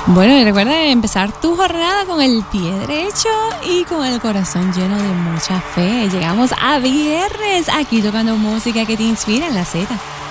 Bueno, y recuerda empezar tu jornada con el pie derecho y con el corazón lleno de mucha fe. Llegamos a viernes aquí tocando música que te inspira en la Z.